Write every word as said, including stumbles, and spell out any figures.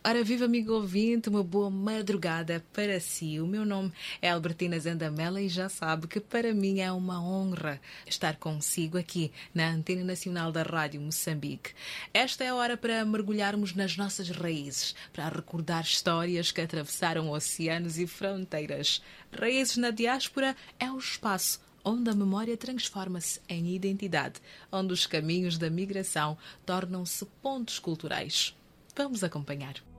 Ora, viva amigo ouvinte, uma boa madrugada para si. O meu nome é Albertina Zandamela e já sabe que para mim é uma honra estar consigo aqui na Antena Nacional da Rádio Moçambique. Esta é a hora para mergulharmos nas nossas raízes, para recordar histórias que atravessaram oceanos e fronteiras. Raízes na diáspora é o espaço onde a memória transforma-se em identidade, onde os caminhos da migração tornam-se pontos culturais. Vamos acompanhar.